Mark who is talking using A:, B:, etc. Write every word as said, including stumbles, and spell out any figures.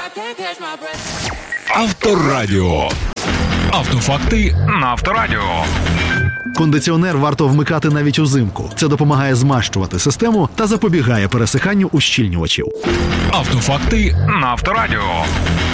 A: Авторадіо. Автофакти на Авторадіо.
B: Кондиціонер варто вмикати навіть узимку. Це допомагає змащувати систему та запобігає пересиханню ущільнювачів.
A: Автофакти на Авторадіо.